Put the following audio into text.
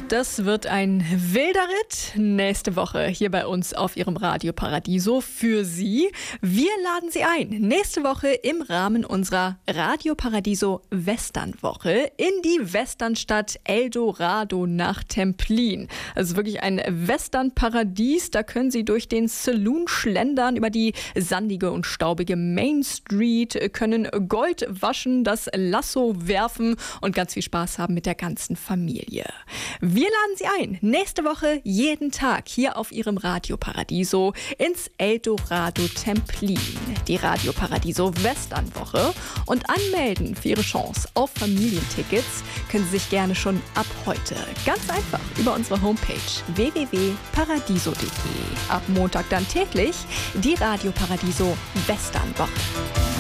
Das wird ein wilder Ritt nächste Woche hier bei uns auf Ihrem Radio Paradiso für Sie. Wir laden Sie ein, nächste Woche im Rahmen unserer Radio Paradiso Westernwoche in die Westernstadt Eldorado nach Templin. Also wirklich ein Westernparadies. Da können Sie durch den Saloon schlendern, über die sandige und staubige Main Street, können Gold waschen, das Lasso werfen und ganz viel Spaß haben mit der ganzen Familie. Wir laden Sie ein, nächste Woche jeden Tag hier auf Ihrem Radio Paradiso ins Eldorado Templin. Die Radio Paradiso Westernwoche. Und anmelden für Ihre Chance auf Familientickets können Sie sich gerne schon ab heute ganz einfach über unsere Homepage www.paradiso.de. Ab Montag dann täglich die Radio Paradiso Westernwoche.